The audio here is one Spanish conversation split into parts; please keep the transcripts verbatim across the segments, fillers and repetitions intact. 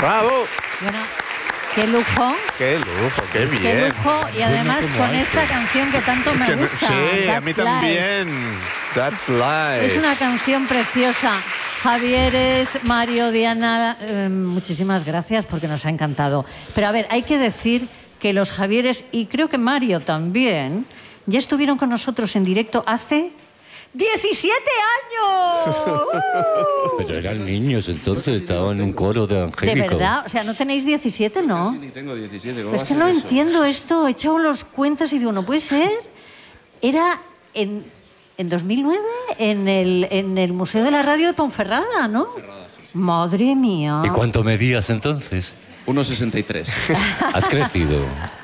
¡Bravo! Bueno, qué lujo. ¡Qué lujo! ¡Qué bien! Qué lujo, y además con esta canción que tanto me gusta. Sí, a mí That's también. That's Life. Es una canción preciosa. Javieres, Mario, Diana, eh, muchísimas gracias porque nos ha encantado. Pero a ver, hay que decir que los Javieres, y creo que Mario también, ya estuvieron con nosotros en directo hace ¡diecisiete años! Pero eran niños entonces, estaban en un coro de angélico. ¿De verdad? O sea, ¿no tenéis diecisiete, no? Sí, ni tengo diecisiete. Es que no entiendo esto. He echado las cuentas y digo, no puede ser. Era en, en dos mil nueve en el, en el Museo de la Radio de Ponferrada, ¿no? Ponferrada, sí, sí. Madre mía. ¿Y cuánto medías entonces? uno sesenta y tres. ¿Has crecido?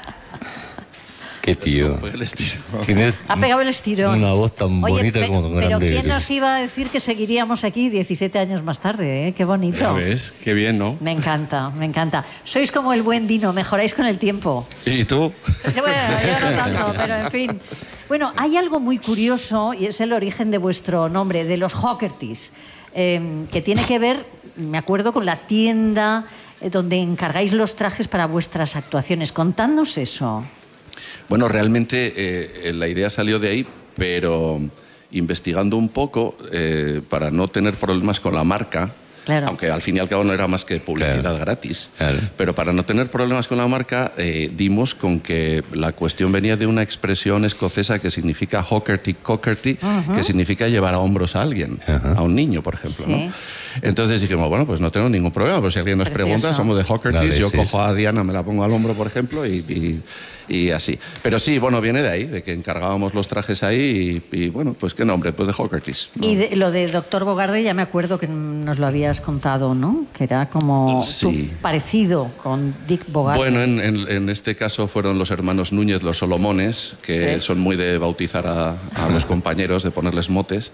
Qué tío. Pues el estilo. Tienes Ha pegado el estirón. una voz tan Oye, bonita pe- como grande. Pero ¿quién eres. nos iba a decir que seguiríamos aquí diecisiete años más tarde? ¿Eh? Qué bonito. Ya ves, qué bien, ¿no? Me encanta, me encanta. Sois como el buen vino, mejoráis con el tiempo. ¿Y tú? Bueno, yo no tanto, pero en fin. Bueno, hay algo muy curioso y es el origen de vuestro nombre, de los Hockertys, eh, que tiene que ver, me acuerdo, con la tienda eh, donde encargáis los trajes para vuestras actuaciones. Contadnos eso. Bueno, realmente eh, la idea salió de ahí, pero investigando un poco, eh, para no tener problemas con la marca, Claro. aunque al fin y al cabo no era más que publicidad Claro. gratis, Claro. pero para no tener problemas con la marca, eh, dimos con que la cuestión venía de una expresión escocesa que significa hockerty cockerty, Ujú. que significa llevar a hombros a alguien, Ajá. a un niño, por ejemplo. Sí. ¿no? Entonces dijimos, bueno, pues no tengo ningún problema, pero si alguien nos Precioso. pregunta, somos de hockertys, Vale, yo sí, cojo sí. a Diana, me la pongo al hombro, por ejemplo, y, y, y así. Pero sí, bueno, viene de ahí, de que encargábamos los trajes ahí y, y bueno, pues qué nombre, pues de hockertys. ¿no? Y de- lo de Doctor Bogarde ya me acuerdo que nos lo habías contado, ¿no? Que era como Sí. tu parecido con Dick Bogarde. Bueno, en, en- en este caso fueron los hermanos Núñez, los Solomones, que Sí. son muy de bautizar a, a los compañeros, de ponerles motes.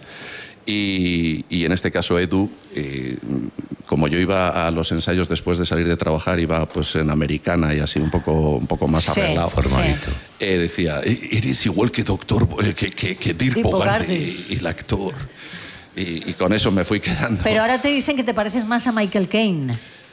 Y, y en este caso Edu, eh, como yo iba a los ensayos después de salir de trabajar, iba pues en americana y así un poco, un poco más Sí, arreglado. Formalito. Eh, decía, "E- eres igual que doctor, eh, que, que, que Dirk Dirk Bogarde, Bogarde. el actor. Y, y con eso me fui quedando. Pero ahora te dicen que te pareces más a Michael Caine.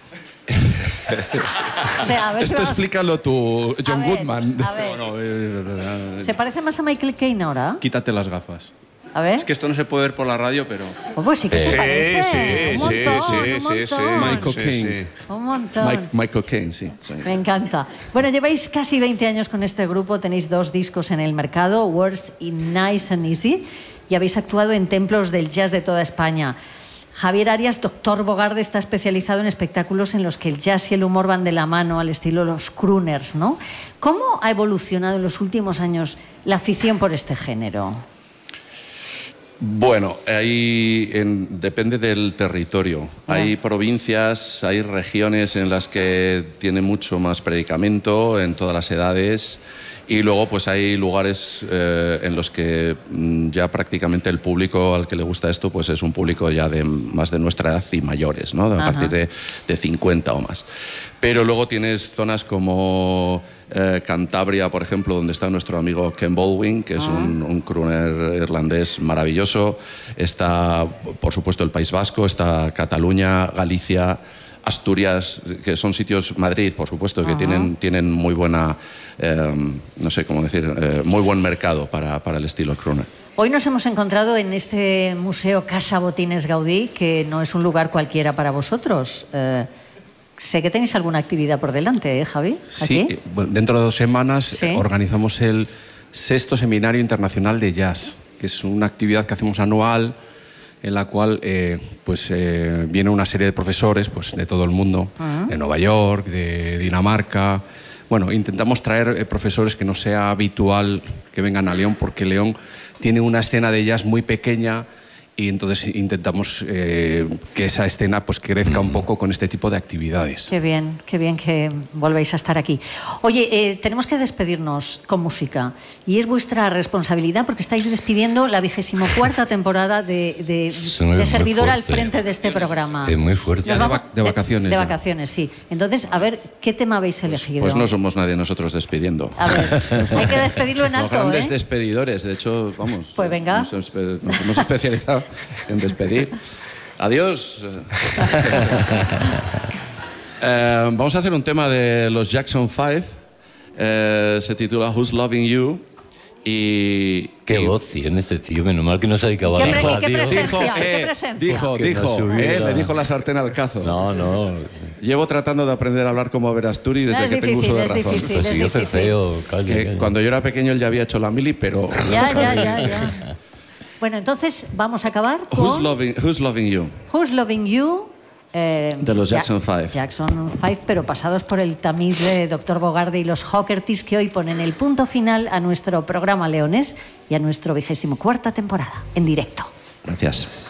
O sea, a ver si Esto vamos- explícalo tú, John A ver, Goodman. a ver. No, eh, ¿Se parece más a Michael Caine ahora? quítate las gafas. A ver. Es que esto no se puede ver por la radio, pero... Oh, pues sí que se Sí, parece. sí, un sí, montón, sí, un sí, sí. montón. Michael Sí, Caine. sí. Un montón. Mike- Michael Caine, sí. sí. Me encanta. Bueno, lleváis casi veinte años con este grupo, tenéis dos discos en el mercado, Words y Nice and Easy, y habéis actuado en templos del jazz de toda España. Javier Arias, Doctor Bogarde, está especializado en espectáculos en los que el jazz y el humor van de la mano, al estilo los crooners, ¿no? ¿Cómo ha evolucionado en los últimos años la afición por este género? Bueno, hay en- depende del territorio. Hay provincias, hay regiones en las que tiene mucho más predicamento en todas las edades y luego pues hay lugares eh, en los que mm, ya prácticamente el público al que le gusta esto pues es un público ya de más de nuestra edad y mayores, ¿no? A Ajá. partir de, de cincuenta o más. Pero luego tienes zonas como eh, Cantabria, por ejemplo, donde está nuestro amigo Ken Baldwin, que es un, un crooner irlandés maravilloso. Está, por supuesto, el País Vasco, está Cataluña, Galicia, Asturias, que son sitios, Madrid, por supuesto, que Ajá. tienen, tienen muy buena, eh, no sé cómo decir, eh, muy buen mercado para, para el estilo crooner. Hoy nos hemos encontrado en este Museo Casa Botines Gaudí, que no es un lugar cualquiera para vosotros. Eh, sé que tenéis alguna actividad por delante, ¿eh, Javi? Sí, ¿Aquí? eh, bueno, dentro de dos semanas Sí. eh, organizamos el sexto Seminario Internacional de Jazz, que es una actividad que hacemos anual en la cual eh, pues, eh, viene una serie de profesores pues, de todo el mundo, Ajá. de Nueva York, de Dinamarca. Bueno, intentamos traer eh, profesores que no sea habitual que vengan a León, porque León tiene una escena de jazz muy pequeña y entonces intentamos eh, que esa escena pues, crezca un poco con este tipo de actividades. Qué bien, qué bien que volvéis a estar aquí. Oye, eh, tenemos que despedirnos con música y es vuestra responsabilidad porque estáis despidiendo la vigésimo cuarta temporada de, de, Es muy- de muy servidor al fuerte. frente de este programa. Es muy fuerte. Nos Ya de vamos- vac- de vacaciones De, ya. vacaciones, sí. Entonces, a ver, ¿qué tema habéis elegido? Pues no somos nadie nosotros despidiendo. A ver, hay que despedirlo en Somos alto, grandes ¿eh? despedidores, de hecho, vamos. Pues venga. Nos, espe- nos hemos especializado en despedir. Adiós. Eh, vamos a hacer un tema de los Jackson Five. Eh, se titula Who's Loving You. Y, Qué y- voz tiene este tío, menos mal que no se dedicaba a ¿Qué la pre- radio. qué presencia? Dijo, ¿Qué eh, presencia? dijo, Que no dijo, se hubiera- eh, le dijo la sartén al cazo. No, no. Llevo tratando de aprender a hablar como Verasturi desde Es que tengo difícil, uso de es razón. difícil. Pues es siguió difícil. feo, calle, Que calle. cuando yo era pequeño él ya había hecho la mili, pero... Ya, ya, ya, ya. Bueno, entonces vamos a acabar con Who's loving, who's loving you? Who's Loving You. eh, De los Ja- Jackson Five. Jackson Five, pero pasados por el tamiz de doctor Bogarde y los Hockertys, que hoy ponen el punto final a nuestro programa Leones y a nuestro vigésimo cuarta temporada, en directo. Gracias.